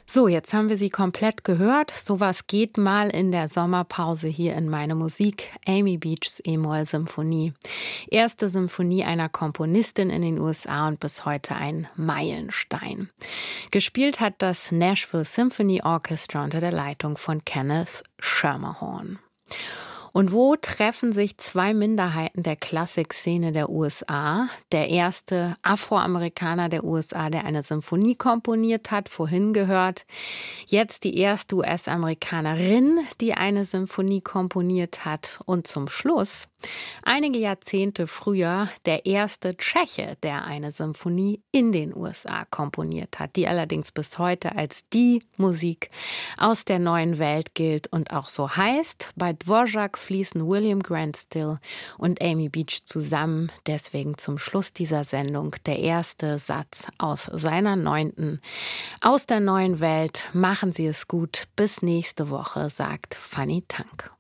So, jetzt haben wir sie komplett gehört. Sowas geht mal in der Sommerpause hier in Meine Musik. Amy Beachs E-Moll-Symphonie. Erste Symphonie einer Komponistin in den USA und bis heute ein Meilenstein. Gespielt hat das Nashville Symphony Orchestra unter der Leitung von Kenneth Schermerhorn. Und wo treffen sich zwei Minderheiten der Klassikszene der USA? Der erste Afroamerikaner der USA, der eine Symphonie komponiert hat, vorhin gehört. Jetzt die erste US-Amerikanerin, die eine Symphonie komponiert hat. Und zum Schluss, einige Jahrzehnte früher, der erste Tscheche, der eine Symphonie in den USA komponiert hat, die allerdings bis heute als die Musik aus der neuen Welt gilt und auch so heißt. Bei Dvorak fließen William Grant Still und Amy Beach zusammen. Deswegen zum Schluss dieser Sendung der erste Satz aus seiner 9. aus der neuen Welt. Machen Sie es gut. Bis nächste Woche, sagt Fanny Tank.